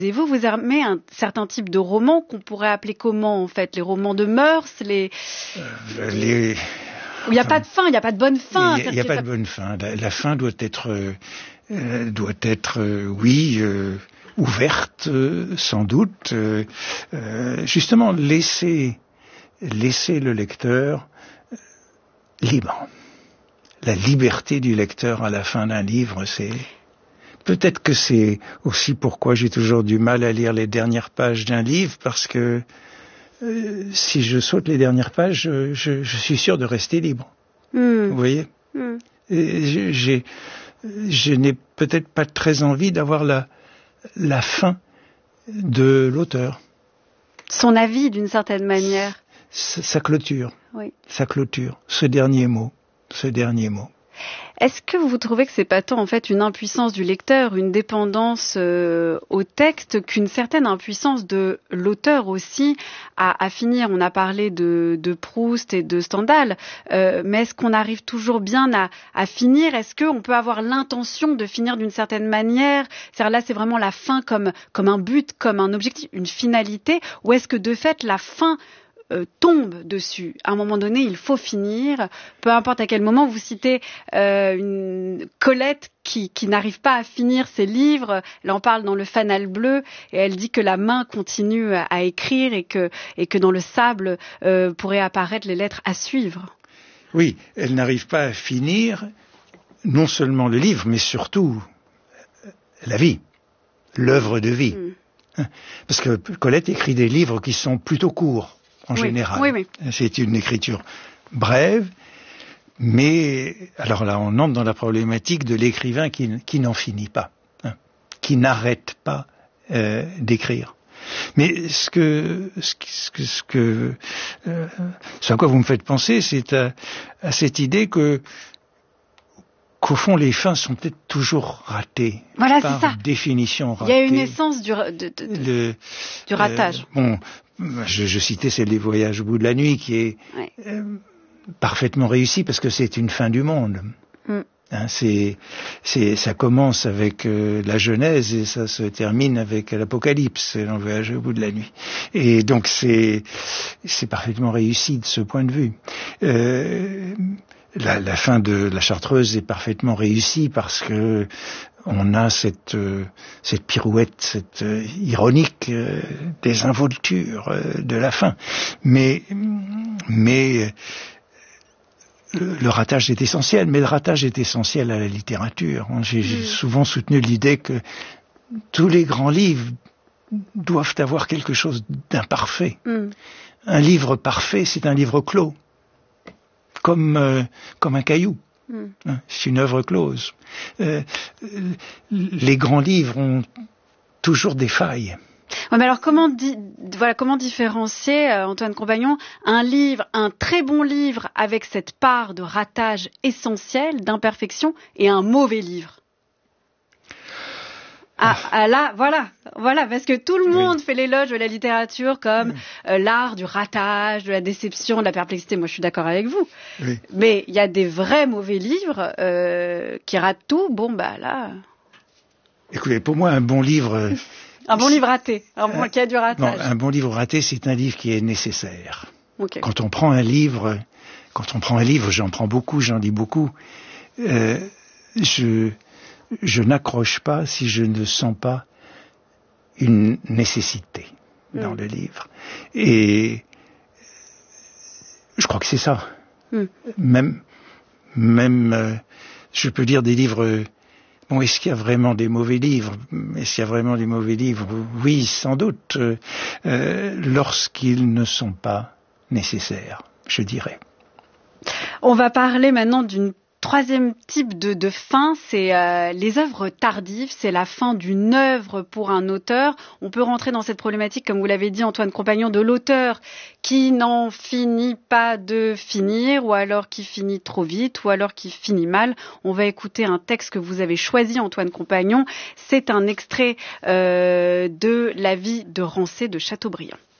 Et vous aimez un certain type de romans qu'on pourrait appeler comment, en fait? Les romans de mœurs, Où il n'y a pas de fin, il n'y a pas de bonne fin. Il n'y a pas de bonne fin. La fin doit être, ouverte, sans doute. Justement, laisser le lecteur libre. La liberté du lecteur à la fin d'un livre, peut-être que c'est aussi pourquoi j'ai toujours du mal à lire les dernières pages d'un livre, parce que si je saute les dernières pages, je suis sûr de rester libre. Vous voyez? Je n'ai peut-être pas très envie d'avoir la fin de l'auteur. Son avis, d'une certaine manière. Sa clôture. Oui. Sa clôture. Ce dernier mot. Est-ce que vous trouvez que c'est pas tant en fait une impuissance du lecteur, une dépendance au texte, qu'une certaine impuissance de l'auteur aussi à finir? On a parlé de Proust et de Stendhal, mais est-ce qu'on arrive toujours bien à finir? Est-ce qu'on peut avoir l'intention de finir d'une certaine manière? C'est-à-dire là, c'est vraiment la fin comme un but, comme un objectif, une finalité, ou est-ce que de fait la fin tombe dessus? À un moment donné, il faut finir. Peu importe à quel moment. Vous citez une Colette qui n'arrive pas à finir ses livres. Elle en parle dans Le Fanal bleu et elle dit que la main continue à écrire et que dans le sable pourraient apparaître les lettres à suivre. Oui, elle n'arrive pas à finir non seulement le livre, mais surtout la vie, l'œuvre de vie. Parce que Colette écrit des livres qui sont plutôt courts. En général. Oui. C'est une écriture brève, mais alors là, on entre dans la problématique de l'écrivain qui n'en finit pas, qui n'arrête pas d'écrire. Mais ce à quoi vous me faites penser, c'est à cette idée qu'au fond, les fins sont peut-être toujours ratées. Voilà, par c'est ça. Définition ratée. Il y a une essence du ratage. Je citais celle des Voyages au bout de la nuit, qui est parfaitement réussie parce que c'est une fin du monde. Ça commence avec la Genèse et ça se termine avec l'Apocalypse, dans le Voyage au bout de la nuit. Et donc c'est parfaitement réussi de ce point de vue. La fin de La Chartreuse est parfaitement réussie parce que on a cette pirouette, cette ironique désinvolture de la fin. Mais le ratage est essentiel, mais le ratage est essentiel à la littérature. J'ai souvent soutenu l'idée que tous les grands livres doivent avoir quelque chose d'imparfait. Un livre parfait, c'est un livre clos, comme un caillou. C'est une œuvre close. Les grands livres ont toujours des failles. Ouais, mais alors comment différencier, Antoine Compagnon, un très bon livre avec cette part de ratage essentiel, d'imperfection, et un mauvais livre? Là, voilà, parce que tout le monde fait l'éloge de la littérature comme l'art du ratage, de la déception, de la perplexité. Moi, je suis d'accord avec vous. Oui. Mais il y a des vrais mauvais livres qui ratent tout. Bon, là... Écoutez, pour moi, un bon livre... un bon livre raté, qui a du ratage. Non, un bon livre raté, c'est un livre qui est nécessaire. Okay. Quand on prend un livre, j'en prends beaucoup, j'en lis beaucoup, je n'accroche pas si je ne sens pas une nécessité dans le livre. Et je crois que c'est ça. Même, je peux lire des livres... Bon, est-ce qu'il y a vraiment des mauvais livres? Oui, sans doute, lorsqu'ils ne sont pas nécessaires, je dirais. On va parler maintenant d'une troisième type de fin, c'est les œuvres tardives, c'est la fin d'une œuvre pour un auteur. On peut rentrer dans cette problématique, comme vous l'avez dit Antoine Compagnon, de l'auteur qui n'en finit pas de finir, ou alors qui finit trop vite, ou alors qui finit mal. On va écouter un texte que vous avez choisi, Antoine Compagnon. C'est un extrait de La vie de Rancé de Chateaubriand.